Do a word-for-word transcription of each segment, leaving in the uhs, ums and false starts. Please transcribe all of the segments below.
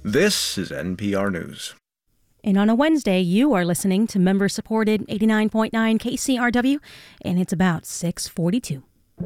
This is N P R News. And on a Wednesday, you are listening to member-supported eighty-nine point nine K C R W, and it's about six forty-two.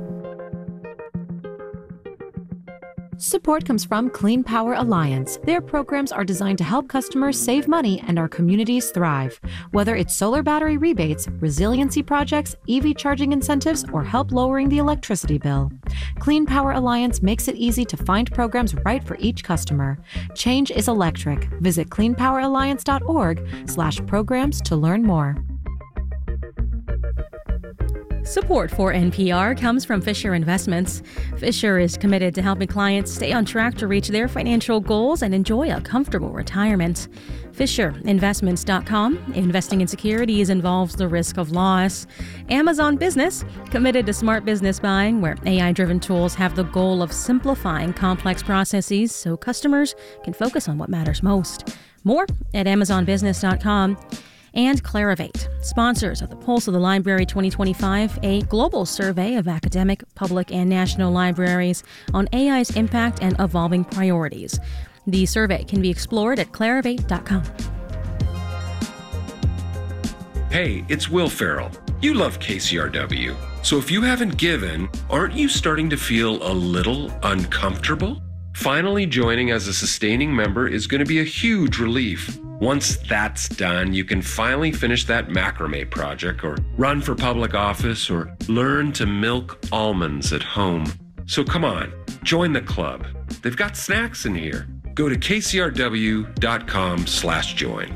Support comes from Clean Power Alliance. Their programs are designed to help customers save money and our communities thrive. Whether it's solar battery rebates, resiliency projects, E V charging incentives, or help lowering the electricity bill, Clean Power Alliance makes it easy to find programs right for each customer. Change is electric. Visit clean power alliance dot org slash programs to learn more. Support for N P R comes from Fisher Investments. Fisher is committed to helping clients stay on track to reach their financial goals and enjoy a comfortable retirement. Fisher Investments dot com. Investing in securities involves the risk of loss. Amazon Business, committed to smart business buying, where A I-driven tools have the goal of simplifying complex processes so customers can focus on what matters most. More at Amazon Business dot com. And Clarivate, sponsors of the Pulse of the Library twenty twenty-five, a global survey of academic, public, and national libraries on A I's impact and evolving priorities. The survey can be explored at Clarivate dot com. Hey, it's Will Ferrell. You love K C R W, so if you haven't given, aren't you starting to feel a little uncomfortable? Finally joining as a sustaining member is going to be a huge relief. Once that's done, you can finally finish that macrame project or run for public office or learn to milk almonds at home. So come on, join the club. They've got snacks in here. Go to K C R W dot com slash join.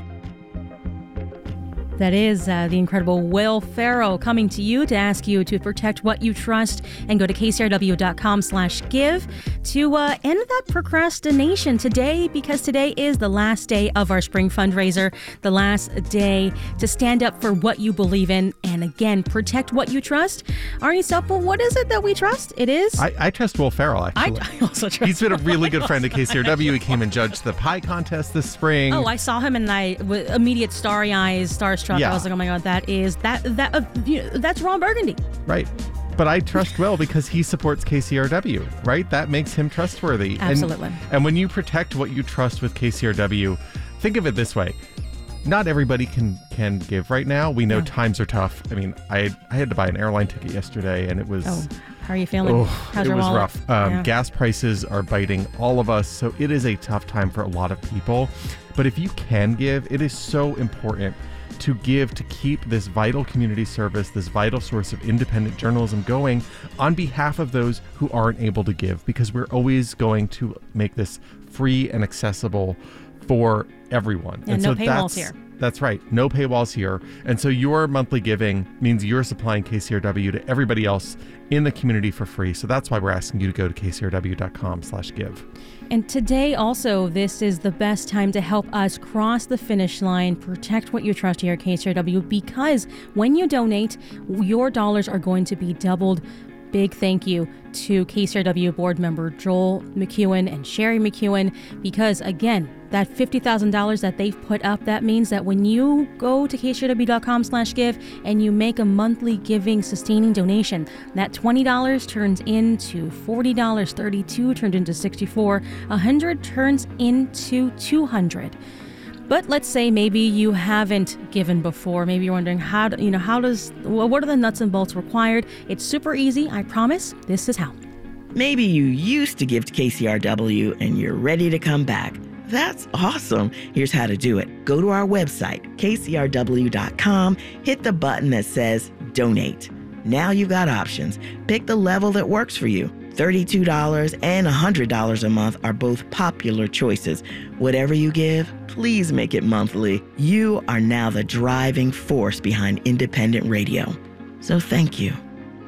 That is uh, the incredible Will Ferrell coming to you to ask you to protect what you trust, and go to K C R W dot com slash give to uh, end that procrastination today, because today is the last day of our spring fundraiser, the last day to stand up for what you believe in and, again, protect what you trust. Arnie Supple, what is it that we trust? It is? I, I trust Will Ferrell, actually. I, I also trust He's been a really good friend of K C R W. He came and judged the pie contest this spring. Oh, I saw him and I, with immediate starry eyes, starstruck. Yeah. I was like, oh my God, that is, that, that, uh, you know, that's Ron Burgundy. Right. But I trust Will because he supports K C R W, right? That makes him trustworthy. Absolutely. And, and when you protect what you trust with K C R W, think of it this way. Not everybody can, can give right now. We know yeah. times are tough. I mean, I I had to buy an airline ticket yesterday, and it was... Oh, how are you feeling? Oh, How's it your was wallet? rough. Um, yeah. Gas prices are biting all of us, so it is a tough time for a lot of people. But if you can give, it is so important to give to keep this vital community service, this vital source of independent journalism going on behalf of those who aren't able to give, because we're always going to make this free and accessible for everyone. And, and no so paywalls here. That's right. No paywalls here. And so your monthly giving means you're supplying K C R W to everybody else in the community for free. So that's why we're asking you to go to K C R W dot com slash give. And today also, this is the best time to help us cross the finish line, protect what you trust here at K C R W, because when you donate, your dollars are going to be doubled. Big thank you to K C R W board member Joel McEwen and Sherry McEwen, because again, that fifty thousand dollars that they've put up, that means that when you go to K C R W dot com slash give and you make a monthly giving sustaining donation, that twenty dollars turns into forty dollars, thirty-two dollars turned into sixty-four dollars, one hundred dollars turns into two hundred dollars. But let's say maybe you haven't given before. Maybe you're wondering how, do, you know, how does, what are the nuts and bolts required? It's super easy. I promise. This is how. Maybe you used to give to K C R W and you're ready to come back. That's awesome. Here's how to do it. Go to our website, K C R W dot com, hit the button that says donate. Now you've got options. Pick the level that works for you. thirty-two dollars and one hundred dollars a month are both popular choices. Whatever you give, please make it monthly. You are now the driving force behind independent radio. So thank you.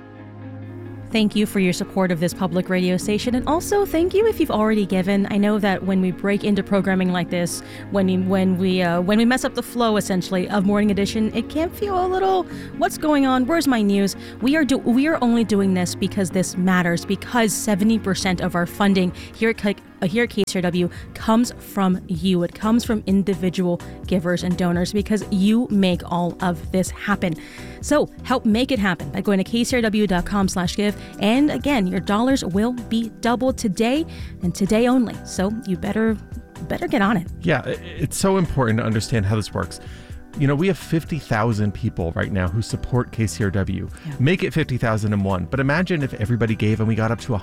Thank you for your support of this public radio station, and also thank you if you've already given. I know that when we break into programming like this, when we, when we uh, when we mess up the flow essentially of Morning Edition, it can feel a little, what's going on? Where's my news? We are do we are only doing this because this matters, because seventy percent of our funding here at here at K C R W comes from you. It comes from individual givers and donors, because you make all of this happen. So help make it happen by going to K C R W dot com slash give. And again, your dollars will be doubled today and today only. So you better better get on it. Yeah, it's so important to understand how this works. You know, we have fifty thousand people right now who support K C R W. Yeah. Make it fifty thousand one. But imagine if everybody gave and we got up to